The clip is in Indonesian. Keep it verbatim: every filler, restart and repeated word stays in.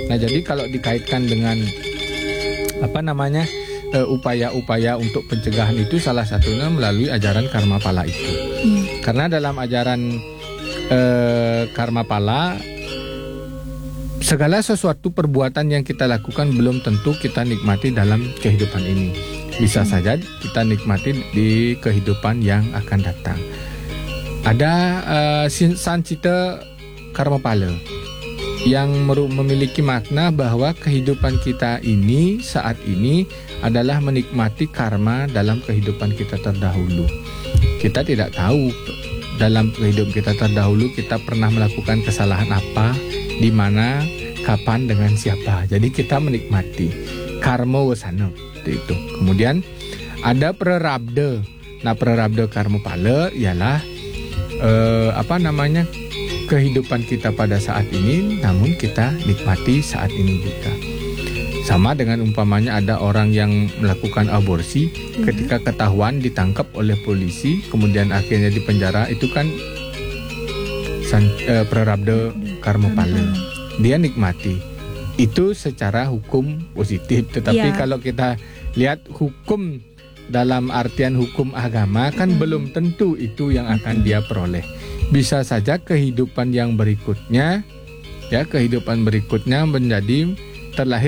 Nah, jadi kalau dikaitkan dengan apa namanya uh, upaya-upaya untuk pencegahan itu salah satunya melalui ajaran karma pala itu. Hmm. Karena dalam ajaran uh, karma pala, segala sesuatu perbuatan yang kita lakukan belum tentu kita nikmati dalam kehidupan ini. Bisa hmm. saja kita nikmati di kehidupan yang akan datang. Ada uh, sancita karma pala yang memiliki makna bahwa kehidupan kita ini saat ini adalah menikmati karma dalam kehidupan kita terdahulu. Kita tidak tahu dalam kehidupan kita terdahulu kita pernah melakukan kesalahan apa, di mana, kapan, dengan siapa. Jadi kita menikmati karma wasana itu. Kemudian ada prarabdha. Nah, prarabdha karma pala ialah eh, apa namanya? kehidupan kita pada saat ini, namun kita nikmati saat ini juga. Sama dengan umpamanya ada orang yang melakukan aborsi, mm-hmm. ketika ketahuan ditangkap oleh polisi, kemudian akhirnya dipenjara, itu kan san, eh, prarabdha karma pala. Dia nikmati. Itu secara hukum positif. Tetapi yeah. kalau kita lihat hukum dalam artian hukum agama kan mm-hmm. belum tentu itu yang akan mm-hmm. dia peroleh. Bisa saja kehidupan yang berikutnya, ya kehidupan berikutnya menjadi terlahir